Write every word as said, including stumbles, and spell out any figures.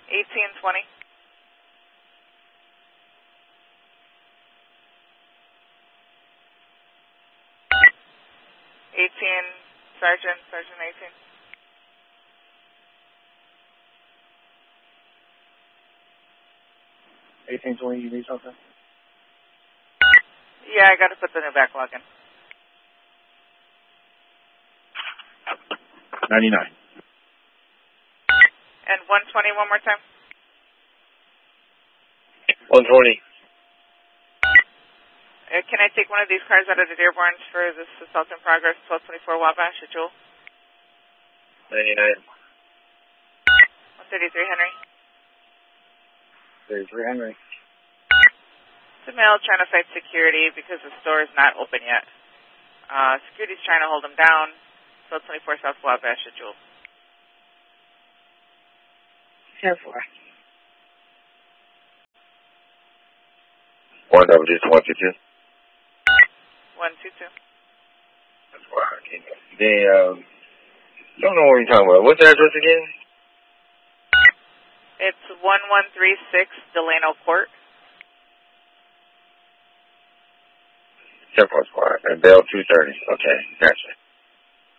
eighteen twenty. eighteen, Sergeant, Sergeant eighteen. eighteen twenty, you need something? Yeah, I got to put the new backlog in. ninety-nine. And one twenty one more time. one twenty. Uh, can I take one of these cars out of the Dearborns for this assault in progress, twelve twenty-four Wabash at Jewel? ninety-nine. one thirty-three Henry. thirty-three Henry. It's a male trying to fight security because the store is not open yet. Uh, security's trying to hold him down. twelve twenty-four South Wabash at Jewel. ten four. one W two one two two. one two two. That's why I can't. They, um, don't know what you're talking about. What's the address again? It's one one three six Delano Court. ten four Squad. And Bell two thirty. Okay, gotcha.